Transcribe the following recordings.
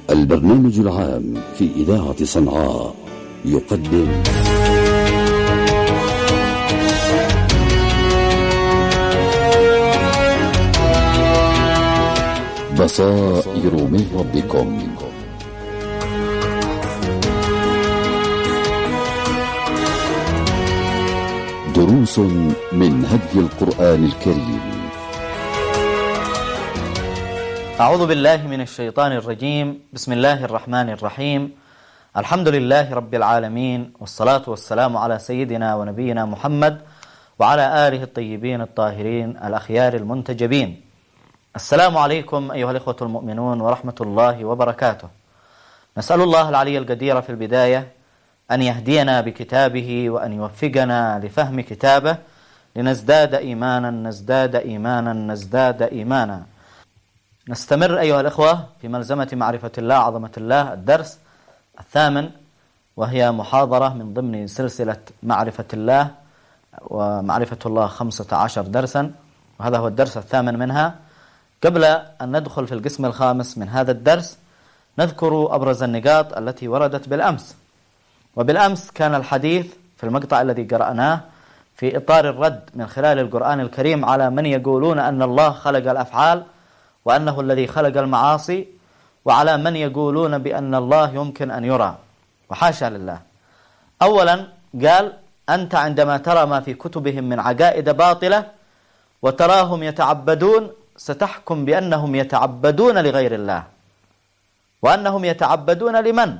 البرنامج العام في إذاعة صنعاء يقدم بصائر من ربكم. دروس من هدي القرآن الكريم. أعوذ بالله من الشيطان الرجيم. بسم الله الرحمن الرحيم. الحمد لله رب العالمين، والصلاة والسلام على سيدنا ونبينا محمد وعلى آله الطيبين الطاهرين الأخيار المنتجبين. السلام عليكم أيها الإخوة المؤمنون ورحمة الله وبركاته. نسأل الله العلي القدير في البداية أن يهدينا بكتابه وأن يوفقنا لفهم كتابه لنزداد إيمانا نزداد إيمانا. نستمر أيها الإخوة في ملزمة معرفة الله عظمة الله، الدرس الثامن، وهي محاضرة من ضمن سلسلة معرفة الله، ومعرفة الله 15 درسا، وهذا هو الدرس الثامن منها. قبل أن ندخل في القسم الخامس من هذا الدرس نذكر أبرز النقاط التي وردت بالأمس. وبالأمس كان الحديث في المقطع الذي قرأناه في إطار الرد من خلال القرآن الكريم على من يقولون أن الله خلق الأفعال وأنه الذي خلق المعاصي، وعلى من يقولون بأن الله يمكن أن يرى، وحاشا لله. أولا قال: أنت عندما ترى ما في كتبهم من عقائد باطلة وتراهم يتعبدون ستحكم بأنهم يتعبدون لغير الله، وأنهم يتعبدون لمن؟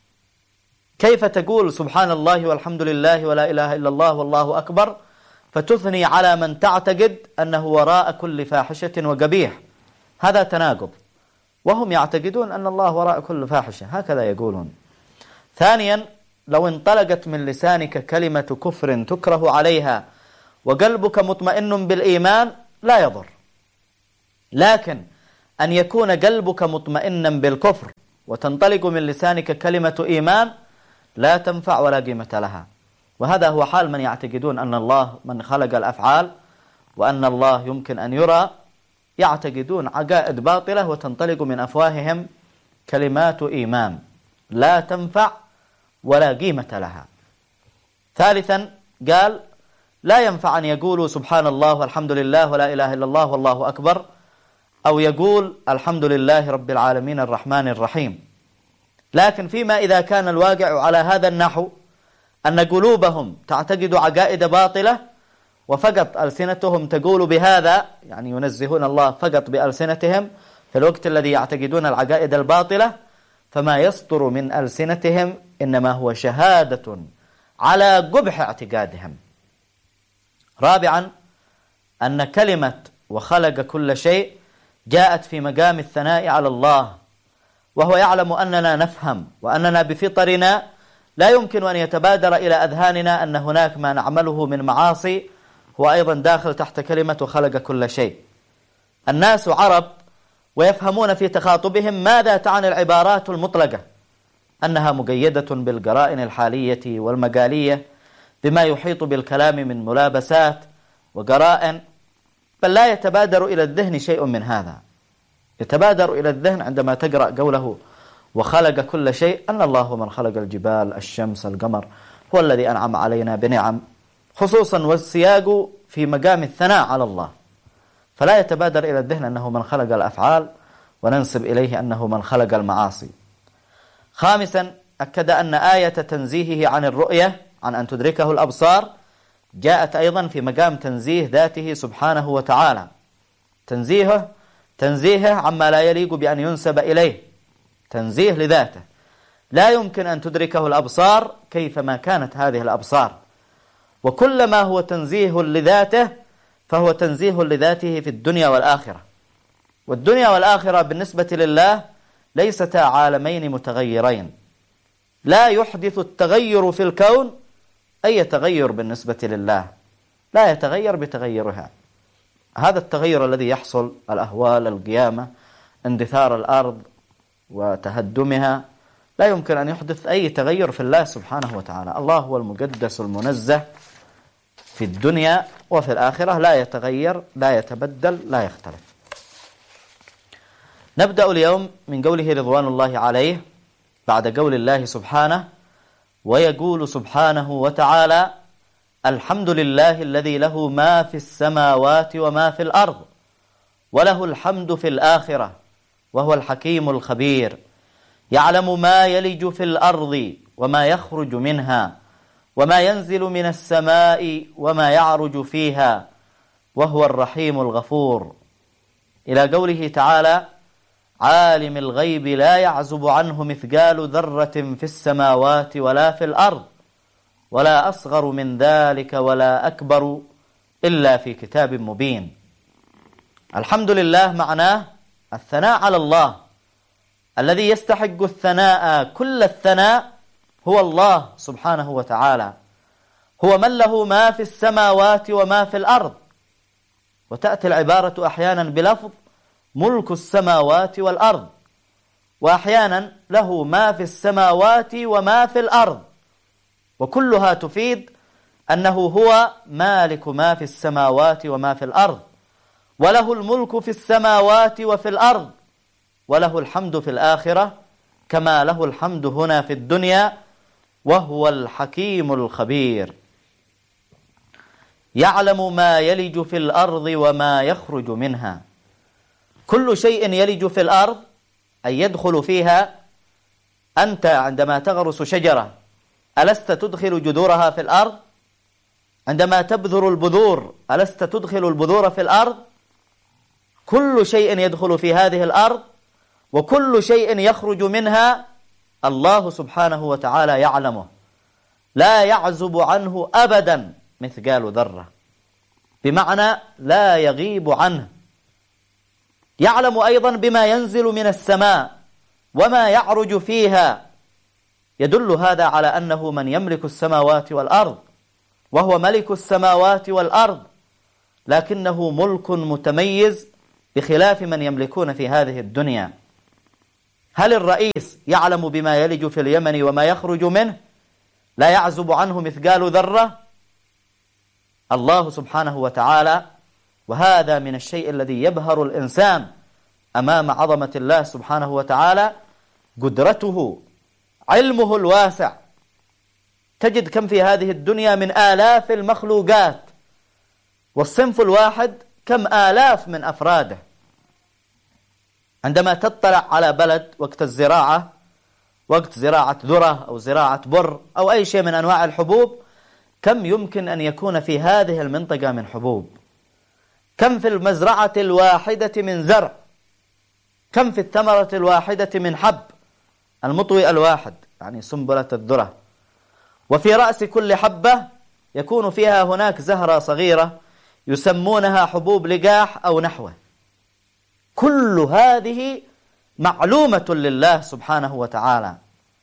كيف تقول سبحان الله والحمد لله ولا إله إلا الله والله أكبر فتثني على من تعتقد أنه وراء كل فاحشة وقبيح؟ هذا تناقض، وهم يعتقدون أن الله وراء كل فاحشة، هكذا يقولون. ثانيا: لو انطلقت من لسانك كلمة كفر تكره عليها وقلبك مطمئن بالإيمان لا يضر، لكن أن يكون قلبك مطمئنا بالكفر وتنطلق من لسانك كلمة إيمان لا تنفع ولا قيمة لها. وهذا هو حال من يعتقدون أن الله من خلق الأفعال وأن الله يمكن أن يرى، يعتقدون عقائد باطلة وتنطلق من أفواههم كلمات إيمان لا تنفع ولا قيمة لها. ثالثا قال: لا ينفع أن يقولوا سبحان الله والحمد لله ولا إله إلا الله والله أكبر، أو يقول الحمد لله رب العالمين الرحمن الرحيم، لكن فيما إذا كان الواقع على هذا النحو أن قلوبهم تعتقد عقائد باطلة وفقط ألسنتهم تقول بهذا، يعني ينزهون الله فقط بألسنتهم في الوقت الذي يعتقدون العقائد الباطلة، فما يصدر من ألسنتهم إنما هو شهادة على قبح اعتقادهم. رابعا: أن كلمة وخلق كل شيء جاءت في مقام الثناء على الله، وهو يعلم أننا نفهم وأننا بفطرنا لا يمكن أن يتبادر إلى أذهاننا أن هناك ما نعمله من معاصي هو أيضا داخل تحت كلمة وخلق كل شيء. الناس عرب ويفهمون في تخاطبهم ماذا تعني العبارات المطلقة، أنها مقيدة بالقرائن الحالية والمقالية بما يحيط بالكلام من ملابسات وقرائن، بل لا يتبادر إلى الذهن شيء من هذا. يتبادر إلى الذهن عندما تقرأ قوله وخلق كل شيء أن الله هو من خلق الجبال، الشمس، القمر، هو الذي أنعم علينا بنعم، خصوصا والسياق في مقام الثناء على الله، فلا يتبادر إلى الذهن أنه من خلق الأفعال وننسب إليه أنه من خلق المعاصي. خامسا أكد أن آية تنزيهه عن الرؤية، عن أن تدركه الأبصار، جاءت أيضا في مقام تنزيه ذاته سبحانه وتعالى، تنزيهه عما لا يليق بأن ينسب إليه، تنزيه لذاته، لا يمكن أن تدركه الأبصار كيفما كانت هذه الأبصار، وكل ما هو تنزيه لذاته فهو تنزيه لذاته في الدنيا والآخرة. والدنيا والآخرة بالنسبة لله ليستا عالمين متغيرين، لا يحدث التغير في الكون أي تغير بالنسبة لله، لا يتغير بتغيرها. هذا التغير الذي يحصل، الأهوال، القيامة، اندثار الأرض وتهدمها، لا يمكن أن يحدث أي تغير في الله سبحانه وتعالى. الله هو المقدس المنزه في الدنيا وفي الآخرة، لا يتغير، لا يتبدل، لا يختلف. نبدأ اليوم من قوله رضوان الله عليه بعد قول الله سبحانه: ويقول سبحانه وتعالى: الحمد لله الذي له ما في السماوات وما في الأرض وله الحمد في الآخرة وهو الحكيم الخبير، يعلم ما يلج في الأرض وما يخرج منها وما ينزل من السماء وما يعرج فيها وهو الرحيم الغفور، إلى قوله تعالى: عالم الغيب لا يعزب عنه مثقال ذرة في السماوات ولا في الأرض ولا أصغر من ذلك ولا أكبر إلا في كتاب مبين. الحمد لله معناه الثناء على الله، الذي يستحق الثناء كل الثناء هو الله سبحانه وتعالى، هو من له ما في السماوات وما في الأرض. وتأتي العبارة أحيانا بلفظ ملك السماوات والأرض، وأحيانا له ما في السماوات وما في الأرض، وكلها تفيد أنه هو مالك ما في السماوات وما في الأرض، وله الملك في السماوات وفي الأرض، وله الحمد في الآخرة كما له الحمد هنا في الدنيا، وهو الحكيم الخبير. يعلم ما يلج في الأرض وما يخرج منها. كل شيء يلج في الأرض أي يدخل فيها. أنت عندما تغرس شجرة ألست تدخل جذورها في الأرض؟ عندما تبذر البذور ألست تدخل البذور في الأرض؟ كل شيء يدخل في هذه الأرض وكل شيء يخرج منها الله سبحانه وتعالى يعلمه، لا يعزب عنه أبدا مثقال ذرة، بمعنى لا يغيب عنه. يعلم أيضا بما ينزل من السماء وما يعرج فيها، يدل هذا على أنه من يملك السماوات والأرض، وهو ملك السماوات والأرض، لكنه ملك متميز بخلاف من يملكون في هذه الدنيا. هل الرئيس يعلم بما يلج في اليمن وما يخرج منه؟ لا يعزب عنه مثقال ذرة؟ الله سبحانه وتعالى. وهذا من الشيء الذي يبهر الإنسان أمام عظمة الله سبحانه وتعالى، قدرته، علمه الواسع. تجد كم في هذه الدنيا من آلاف المخلوقات، والصنف الواحد كم آلاف من أفراده. عندما تطلع على بلد وقت الزراعة، وقت زراعة ذرة أو زراعة بر أو أي شيء من أنواع الحبوب، كم يمكن أن يكون في هذه المنطقة من حبوب؟ كم في المزرعة الواحدة من زرع؟ كم في الثمرة الواحدة من حب؟ المطوي الواحد يعني سنبلة الذرة، وفي رأس كل حبة يكون فيها هناك زهرة صغيرة يسمونها حبوب لقاح أو نحوه. كل هذه معلومة لله سبحانه وتعالى.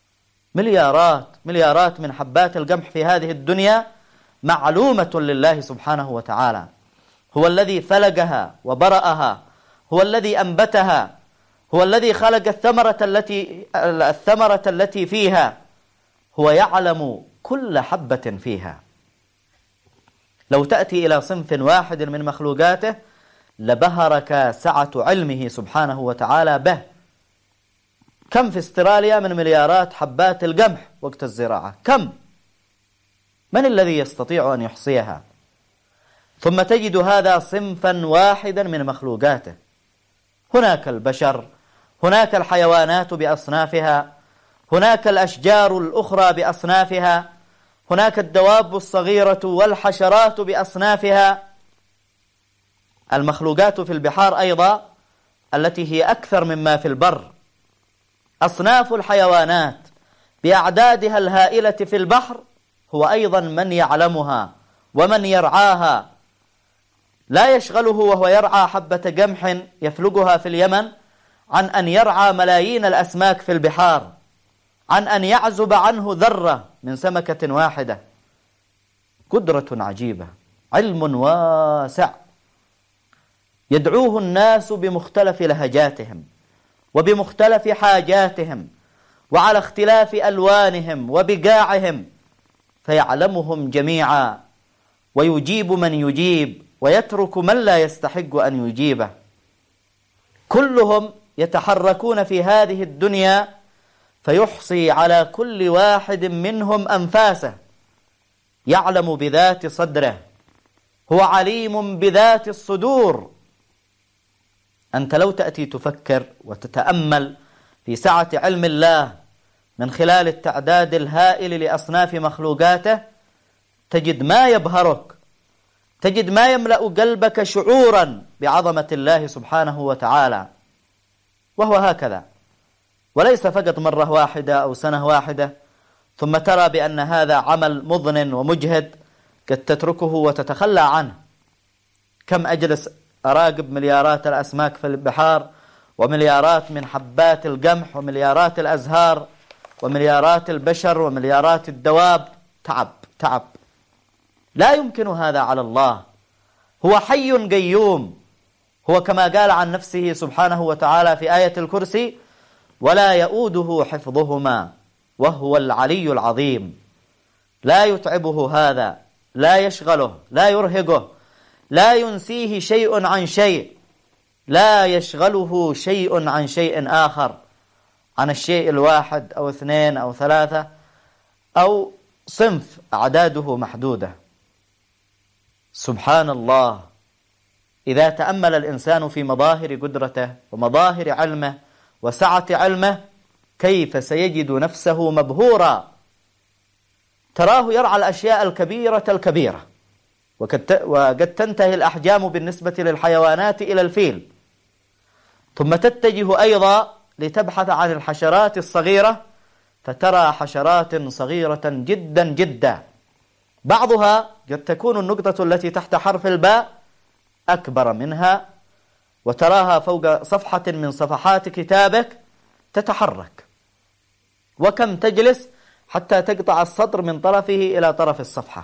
مليارات من حبات القمح في هذه الدنيا معلومة لله سبحانه وتعالى. هو الذي فلقها وبرأها، هو الذي أنبتها، هو الذي خلق الثمرة التي فيها، هو يعلم كل حبة فيها. لو تأتي إلى صنف واحد من مخلوقاته لبهرك سعة علمه سبحانه وتعالى به. كم في استراليا من مليارات حبات القمح وقت الزراعة؟ كم؟ من الذي يستطيع أن يحصيها؟ ثم تجد هذا صنفا واحدا من مخلوقاته. هناك البشر، هناك الحيوانات بأصنافها، هناك الأشجار الأخرى بأصنافها، هناك الدواب الصغيرة والحشرات بأصنافها، المخلوقات في البحار أيضا التي هي أكثر مما في البر، أصناف الحيوانات بأعدادها الهائلة في البحر هو أيضا من يعلمها ومن يرعاها. لا يشغله وهو يرعى حبة قمح يفلقها في اليمن عن أن يرعى ملايين الأسماك في البحار، عن أن يعزب عنه ذرة من سمكة واحدة. قدرة عجيبة، علم واسع، يدعوه الناس بمختلف لهجاتهم وبمختلف حاجاتهم وعلى اختلاف ألوانهم وبقاعهم، فيعلمهم جميعا ويجيب من يجيب ويترك من لا يستحق أن يجيبه. كلهم يتحركون في هذه الدنيا فيحصي على كل واحد منهم أنفاسه، يعلم بذات صدره، هو عليم بذات الصدور. أنت لو تأتي تفكر وتتأمل في سعة علم الله من خلال التعداد الهائل لأصناف مخلوقاته، تجد ما يبهرك، تجد ما يملأ قلبك شعورا بعظمة الله سبحانه وتعالى. وهو هكذا، وليس فقط مرة واحدة أو سنة واحدة ثم ترى بأن هذا عمل مضن ومجهد قد تتركه وتتخلى عنه. كم أجلس أراقب مليارات الأسماك في البحار، ومليارات من حبات القمح، ومليارات الأزهار، ومليارات البشر، ومليارات الدواب. تعب. لا يمكن هذا على الله. هو حي قيوم، هو كما قال عن نفسه سبحانه وتعالى في آية الكرسي: ولا يؤوده حفظهما وهو العلي العظيم. لا يتعبه هذا، لا يشغله، لا يرهقه، لا ينسيه شيء عن شيء، لا يشغله شيء عن شيء آخر، عن الشيء الواحد أو اثنين أو ثلاثة أو صنف أعداده محدودة. سبحان الله. إذا تأمل الإنسان في مظاهر قدرته ومظاهر علمه وسعة علمه، كيف سيجد نفسه مبهورا. تراه يرعى الأشياء الكبيرة وقد تنتهي الأحجام بالنسبة للحيوانات إلى الفيل، ثم تتجه أيضا لتبحث عن الحشرات الصغيرة، فترى حشرات صغيرة جدا جدا، بعضها قد تكون النقطة التي تحت حرف الباء أكبر منها، وتراها فوق صفحة من صفحات كتابك تتحرك. وكم تجلس حتى تقطع السطر من طرفه إلى طرف الصفحة،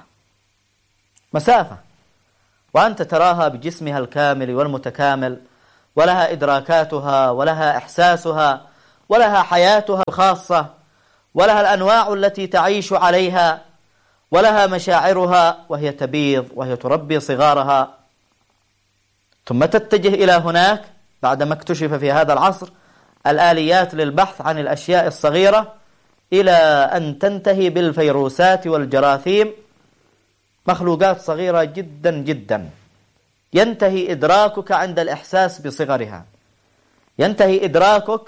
مسافة، وأنت تراها بجسمها الكامل والمتكامل، ولها إدراكاتها، ولها إحساسها، ولها حياتها الخاصة، ولها الأنواع التي تعيش عليها، ولها مشاعرها، وهي تبيض وهي تربي صغارها. ثم تتجه إلى هناك بعدما اكتشف في هذا العصر الآليات للبحث عن الأشياء الصغيرة، إلى أن تنتهي بالفيروسات والجراثيم، مخلوقات صغيرة جدا جدا. ينتهي إدراكك عند الإحساس بصغرها، ينتهي إدراكك،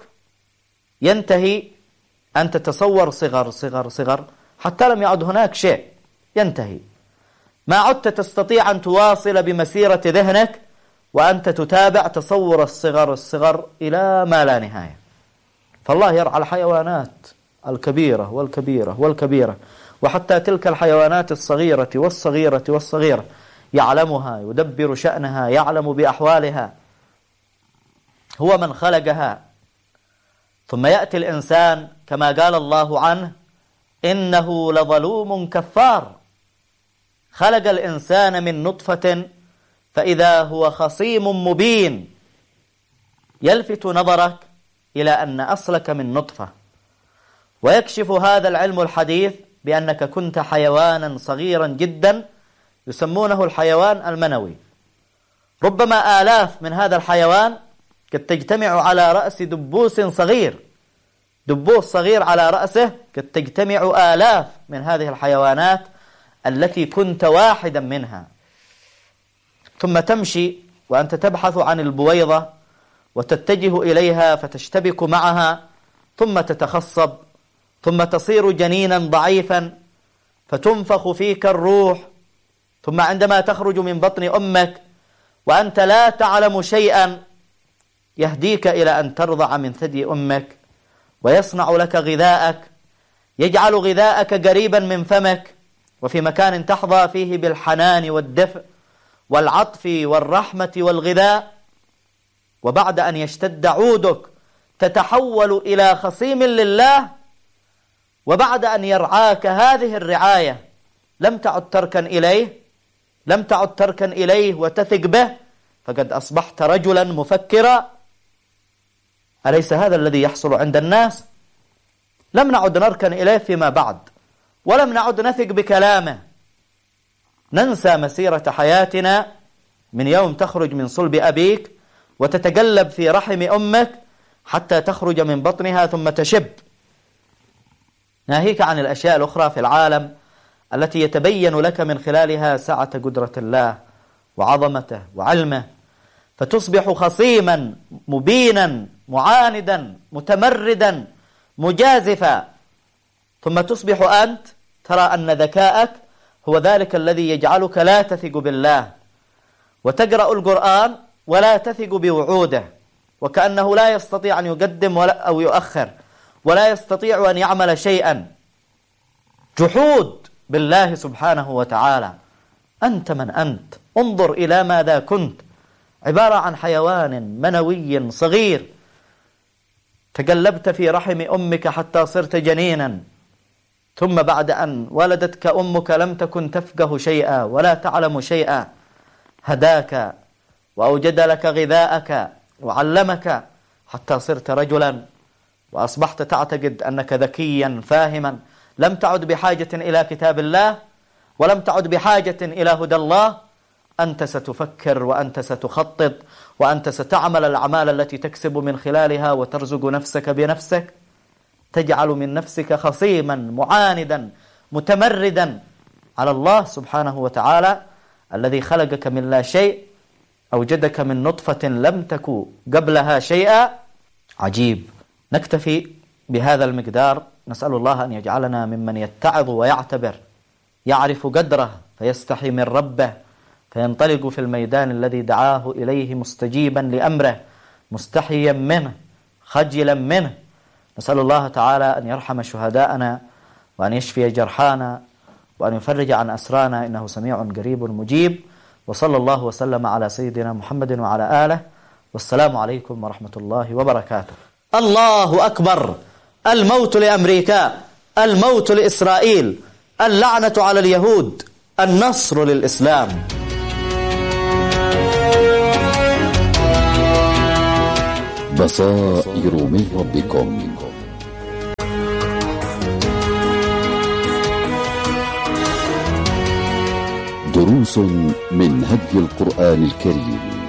ينتهي أن تتصور صغر صغر صغر حتى لم يعد هناك شيء، ينتهي. ما عدت تستطيع أن تواصل بمسيرة ذهنك وأنت تتابع تصور الصغر إلى ما لا نهاية. فالله يرعى الحيوانات الكبيرة والكبيرة والكبيرة، وحتى تلك الحيوانات الصغيرة والصغيرة والصغيرة يعلمها، يدبر شأنها، يعلم بأحوالها، هو من خلقها. ثم يأتي الإنسان كما قال الله عنه: إنه لظلوم كفار. خلق الإنسان من نطفة فإذا هو خصيم مبين. يلفت نظرك إلى أن أصلك من نطفة، ويكشف هذا العلم الحديث بأنك كنت حيوانا صغيرا جدا يسمونه الحيوان المنوي. ربما آلاف من هذا الحيوان قد تجتمع على رأس دبوس صغير، دبوس صغير على رأسه قد تجتمع آلاف من هذه الحيوانات التي كنت واحدا منها. ثم تمشي وأنت تبحث عن البويضة وتتجه إليها فتشتبك معها، ثم تتخصب، ثم تصير جنينا ضعيفا، فتنفخ فيك الروح، ثم عندما تخرج من بطن أمك وأنت لا تعلم شيئا، يهديك إلى أن ترضع من ثدي أمك، ويصنع لك غذاءك، يجعل غذاءك قريبا من فمك وفي مكان تحظى فيه بالحنان والدفء والعطف والرحمة والغذاء. وبعد أن يشتد عودك تتحول إلى خصيم لله، وبعد أن يرعاك هذه الرعاية لم تعد تركا إليه وتثق به، فقد أصبحت رجلا مفكرا. أليس هذا الذي يحصل عند الناس؟ لم نعد نركن إليه فيما بعد، ولم نعد نثق بكلامه، ننسى مسيرة حياتنا من يوم تخرج من صلب أبيك وتتقلب في رحم أمك حتى تخرج من بطنها ثم تشب، ناهيك عن الأشياء الأخرى في العالم التي يتبين لك من خلالها سعة قدرة الله وعظمته وعلمه، فتصبح خصيما مبينا معاندا متمردا مجازفا، ثم تصبح أنت ترى أن ذكاءك هو ذلك الذي يجعلك لا تثق بالله، وتقرأ القرآن ولا تثق بوعوده، وكأنه لا يستطيع أن يقدم أو يؤخر، ولا يستطيع أن يعمل شيئا. جحود بالله سبحانه وتعالى. أنت من أنت؟ انظر إلى ماذا كنت، عبارة عن حيوان منوي صغير، تقلبت في رحم أمك حتى صرت جنينا، ثم بعد أن ولدتك أمك لم تكن تفقه شيئا ولا تعلم شيئا، هداك وأوجد لك غذاءك وعلمك حتى صرت رجلا، وأصبحت تعتقد أنك ذكيا فاهما، لم تعد بحاجة إلى كتاب الله، ولم تعد بحاجة إلى هدى الله. أنت ستفكر وأنت ستخطط وأنت ستعمل الأعمال التي تكسب من خلالها وترزق نفسك بنفسك، تجعل من نفسك خصيما معاندا متمردا على الله سبحانه وتعالى الذي خلقك من لا شيء، أوجدك من نطفة لم تكن قبلها شيئا. عجيب. نكتفي بهذا المقدار، نسأل الله أن يجعلنا ممن يتعظ ويعتبر، يعرف قدره فيستحي من ربه، فينطلق في الميدان الذي دعاه إليه مستجيبا لأمره، مستحيا منه خجلا منه. نسأل الله تعالى أن يرحم شهداءنا، وأن يشفي جرحانا، وأن يفرج عن أسرانا، إنه سميع قريب مجيب. وصلى الله وسلم على سيدنا محمد وعلى آله، والسلام عليكم ورحمة الله وبركاته. الله أكبر. الموت لأمريكا، الموت لإسرائيل، اللعنة على اليهود، النصر للإسلام. بصائر من ربكم. دروس من هدي القرآن الكريم.